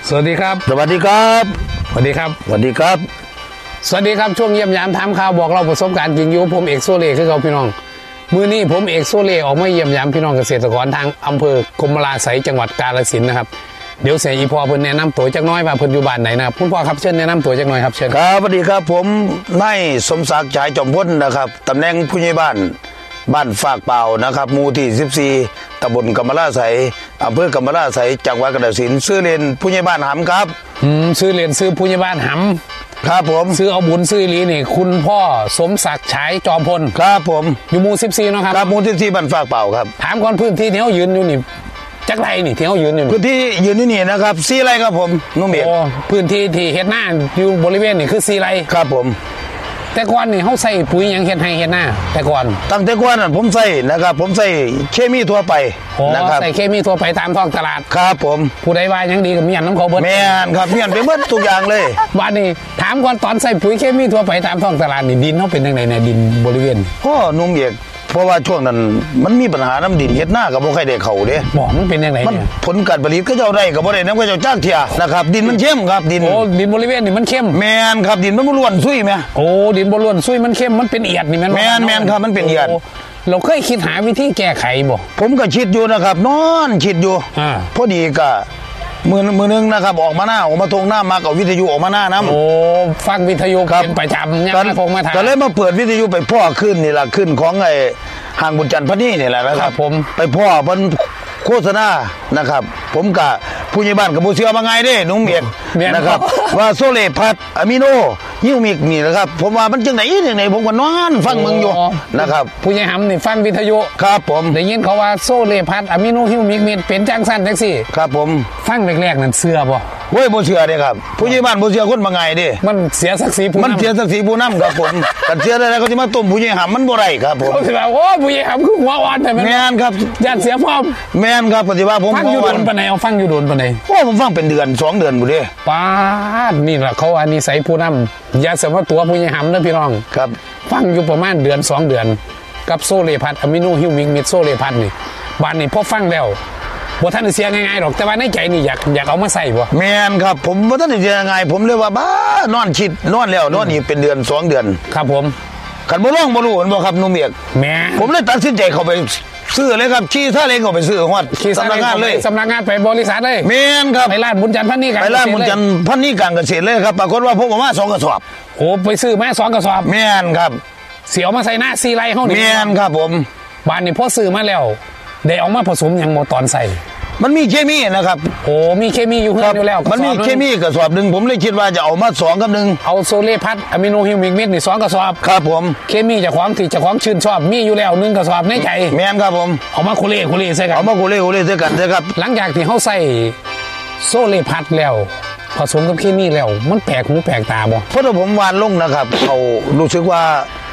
สวัสดีครับสวัสดีครับสวัสดีครับสวัสดีครับสวัสดีครับช่วงเยี่ยมยามถามข่าวบอกเราประสบการณ์จริงอยู่ผมเอกโซเล่คือเขาพี่น้องมื้อนี้ผมเอกโซเล่ออกมาเยี่ยมยามพี่น้องเกษตรกรทางอำเภอกรมราไสยจังหวัดกาฬสินธุ์นะครับเดี๋ยวเสียอีพ่อเพิ่นแนะนำตัวจักน้อยว่าเพิ่นอยู่บ้านไหนนะครับคุณพ่อครับเชิญแนะนำตัวจักหน่อยครับเชิญครับสวัสดีครับผมนายสมศักดิ์ฉายจอมพลนะครับตำแหน่งผู้ใหญ่บ้านฝากเป่านะครับหมู่ที่14ตำบลกำมะลาไสยอำเภอกำมะลาไสยจังหวัดกาฬสินธุ์ชื่อเล่นผู้ใหญ่บ้านหำครับชื่อเล่นชื่อผู้ใหญ่บ้านหำครับผมชื่อเอาบุญชื่อลีนี่คุณพ่อสมศักดิ์ฉายจอมพลครับผมอยู่หมู่14เนาะครับครับหมู่14บ้านฝากเป่าครับถามก่อนพื้นที่ที่เฮายืนอยู่นี่จักไรนี่ที่เฮายืนอยู่พื้นที่ยืนนี่นะครับ4 ไร่ครับผมนุ่มเบียดพื้นที่ที่เฮ็ดหน้าอยู่บริเวณนี่คือ4 ไร่ครับผมแต่ก่อนนี่เฮาใส่ปุ๋ยหยังเฮ็ดให้เฮ็ดหน้าแต่ก่อนตั้งแต่ก่อนน่ะผมใส่นะครับผมใส่เคมีทั่วไปนะครับใส่เคมีทั่วไปตามท้องตลาดครับผมผู้ใดว่ายังดีก็มีอันน้ำเขาเบิดแม่นครับมีอันไปเบิดทุกอย่างเลยบัดนี้ถามก่อนตอนใส่ปุ๋ยเคมีทั่วไปตามท้องตลาดนี่ดินเฮาเป็นจังได๋เนี่ยดินบริเวณนุ่มเบียดเพราะว่าช่วงนั้นมันมีปัญหาน้ำดินเฮ็ดหน้ากับบ่ค่อยได้เข้าเด้บ่มันเป็นจังได๋เนี่ยผลการผลิตก็เจ้าได้ก็บ่ได้นำก็เจ้าจักเที่ยนะครับดินมันเข้มครับดินดินบริเวณนี่มันเข้มแม่นครับดินมันบ่ล้วนซุยแม่ดินบ่ล้วนซุยมันเข้มมันเป็นเอียดนี่แม่นแม่นครับมันเป็นเอียดเราเคยคิดหาวิธีแก้ไขบ่ผมก็คิดอยู่นะครับนอนคิดอยู่พอดีก็มือนึงนะครับออกมาทงหน้ามากับวิทยุออกมาหน้าน้ำฟังวิทยุเป็นประจำยังพงมาถามก็เลยมาเปิดวิทยุไปพ่อขึ้นนี่แหละขึ้นของไอ้ห่างบุญจันทร์พนี่นี่แหละนะครับผมไปพ่อมันโฆษณานะครับผมกับผู้ใหญ่บ้านกับผู้เชื่อมาไงเด้นุ่มเมียนนะครับว่าโซเลพัดอะมิโนฮิวมิกนี่นะครับผมว่ามันจังไหนผมก็นอนฟังมึงอยู่นะครับผู้ใหญ่หำนี่ฟังวิทยุครับผมได้ยินเขาว่าโซเลพัดอะมิโนฮิวมิกมีเป็นจังสั้นจังสี่ครับผมฟังแรกๆนั่นเชื่อบ่เว้ยบ่เชื่อเด้ครับผู้ใหญ่บ้านบ่เชื่อคนมาไงเด้มันเสียศักดิ์ศรีผู้นำมันเสียศักดิ์ศรีผู้นำครับผมกันเชื่อได้เขาสิมาต้มผู้ใหญ่หำมันบ่ได้ครับผมเขาสิว่าโอ้ผู้ใหญ่หำคือหัวอ่อนแต่แม่นครับญาติเสียพร้อมแม่นครับปฏิว่าผมฟังอยู่โดนปานใดเอาฟังอยู่โดนปานใดผมฟังเป็นเดือน2 เดือนบ่เด้ป๊าดนี่ล่ะเขาว่านิสัยผู้นำอย่าเสมอตัวผู้ใหญ่หำเด้อพี่น้องครับฟังอยู่ประมาณเดือน2 เดือนกับโซเลพัดอะมิโนฮิวมิกมิดโซเลพัดนี่บ้านนี้พอฟังแล้วบ่ทันได้เสียง่ายๆหรอกแต่ว่าในใจนี่อยากเอามาใส่บ่แม่นครับผมบ่ทันได้เสียง่ายผมเลยว่าบ้านอนคิดนอนแล้วนอนอีกเป็นเดือน2 เดือนครับผมคันบ่ร้องบ่รู้บ่ครับนุ่มเอียกแม่ผมเลยตัดสินใจเข้าไปซื้อเลยครับขี่ซาเล้งเข้าไปซื้อฮอดสำนักงานเลยสำนักงานไปบริษัทเลยแม่นครับไปร้านบุญจันทร์พันนี่กันไปร้านบุญจันทร์พันนี่การเกษตรเลยครับปรากฏว่าผมเอามา2 กระสอบโอ้ไปซื้อมา2 กระสอบแม่นครับเสียวมาใส่หน้า4 ไร่เฮานี่แม่นครับผมบ้านนี้พอซื้อมาแล้วได้เอามาผสมหยังบ่ตอนใส่มันมีเคมีนะครับโอ้มีเคมีอยู่เฮือนอยู่แล้วมันมีเคมีกระสอบนึงผมเลยคิดว่าจะเอามา2 กับ 1 เอาโซเลพัดอะมิโนฮิวมิกมิดนี่2 กระสอบครับผมเคมีเจ้าของที่เจ้าของชื่นชอบมีอยู่แล้ว1 กระสอบในใจแม่นครับผมเอามาโคเล่ใส่กันเอามาโคเล่ใส่กันนะครับหลังจากที่เฮาใส่โซเลพัดแล้วผสมกับเคมีแล้วมันแปลกหูแปลกตาบ่เพราะว่าผมวานลงนะครับเขารู้สึกว่า